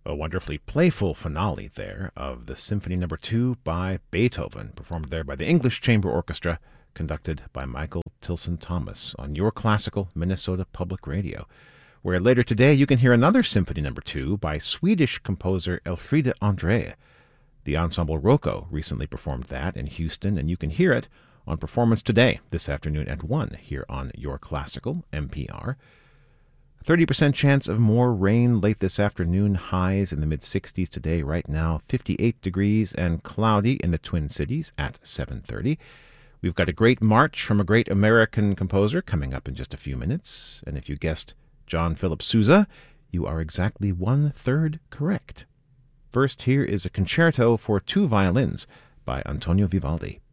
A wonderfully playful finale there of the Symphony No. 2 by Beethoven, performed there by the English Chamber Orchestra, conducted by Michael Tilson Thomas on Your Classical Minnesota Public Radio, where later today you can hear another Symphony No. 2 by Swedish composer Elfriede André. The Ensemble Rocco recently performed that in Houston, and you can hear it on Performance Today this afternoon at 1 here on Your Classical, NPR. 30% chance of more rain late this afternoon, highs in the mid-60s today. Right now, 58 degrees and cloudy in the Twin Cities at 7:30. We've got a great march from a great American composer coming up in just a few minutes. And if you guessed John Philip Sousa, you are exactly 1/3 correct. First, here is a concerto for two violins by Antonio Vivaldi.